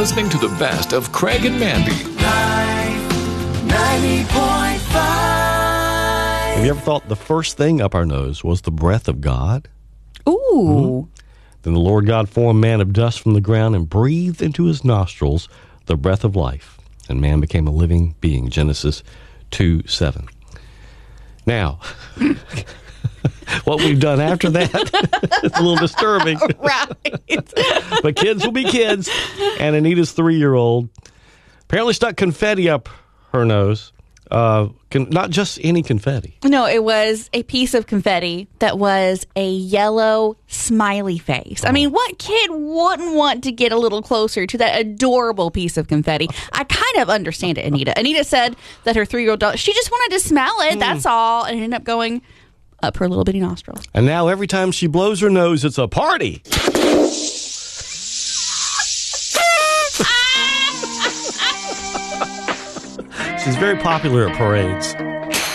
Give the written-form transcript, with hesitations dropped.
listening to the best of Craig and Mandy. 90.5. Have you ever thought the first thing up our nose was the breath of God? Ooh. Then the Lord God formed man of dust from the ground and breathed into his nostrils the breath of life, and man became a living being. Genesis 2:7. Now, what we've done after that, it's a little disturbing. Right. But kids will be kids. And Anita's 3-year-old apparently stuck confetti up her nose. Not just any confetti. No, it was a piece of confetti that was a yellow smiley face. I mean, what kid wouldn't want to get a little closer to that adorable piece of confetti? I kind of understand it, Anita. Anita said that her 3-year-old daughter, she just wanted to smell it, that's all, and it ended up going up her little bitty nostrils. And now every time she blows her nose, it's a party. She's very popular at parades.